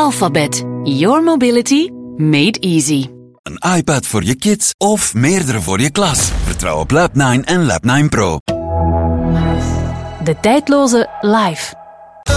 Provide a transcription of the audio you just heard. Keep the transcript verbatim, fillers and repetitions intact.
Alphabet. Your mobility made easy. Een iPad voor je kids of meerdere voor je klas. Vertrouw op Lab nine en Lab nine Pro. De tijdloze Life.